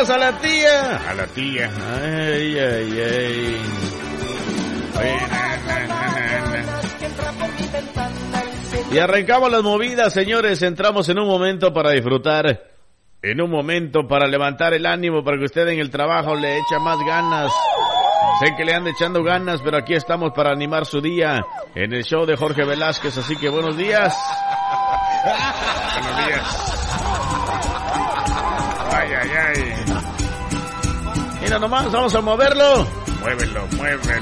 días a la tía. A la tía. Ay, ay, ay. Y arrancamos las movidas, señores. Entramos en un momento para disfrutar. En un momento para levantar el ánimo, para que usted en el trabajo le eche más ganas. Sé que le anda echando ganas, pero aquí estamos para animar su día en el show de Jorge Velázquez. Así que buenos días. Buenos días. Ay, ay, ay. Mira nomás, vamos a moverlo. Muévelo, muévelo.